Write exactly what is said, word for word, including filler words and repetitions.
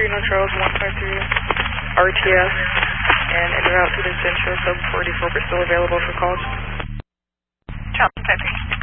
Reno Charles one five three R T S, and en route to the Centro sub forty-four, but still available for calls. Charles one five three.